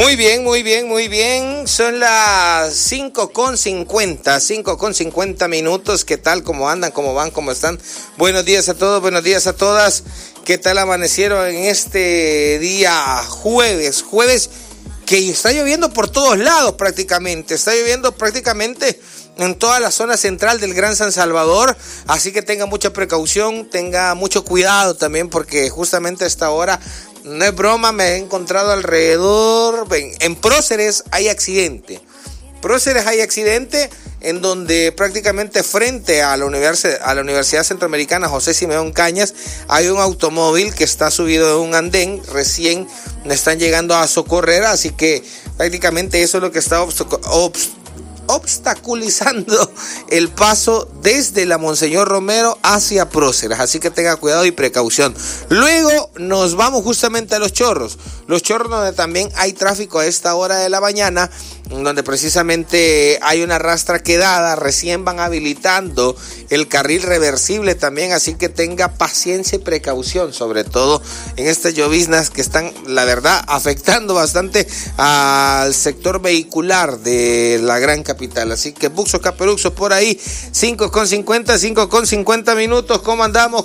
Muy bien, muy bien, muy bien. Son las 5:50 minutos. ¿Qué tal? ¿Cómo andan? ¿Cómo van? ¿Cómo están? Buenos días a todos, buenos días a todas. ¿Qué tal amanecieron en este día jueves? Jueves que está lloviendo por todos lados prácticamente. Está lloviendo prácticamente en toda la zona central del Gran San Salvador, así que tenga mucha precaución, tenga mucho cuidado también, porque justamente a esta hora, no es broma, me he encontrado alrededor, en Próceres hay accidente. Próceres hay accidente en donde prácticamente frente a la Universidad Centroamericana José Simeón Cañas hay un automóvil que está subido de un andén, recién están llegando a socorrer, así que prácticamente eso es lo que está obstaculizando el paso desde la Monseñor Romero hacia Próceres, así que tenga cuidado y precaución. Luego nos vamos justamente a Los Chorros donde también hay tráfico a esta hora de la mañana, donde precisamente hay una rastra quedada, recién van habilitando el carril reversible también, así que tenga paciencia y precaución, sobre todo en estas lloviznas que están, la verdad, afectando bastante al sector vehicular de la gran capital. Así que Buxo Caperuxo por ahí, 5:50 minutos, ¿cómo andamos?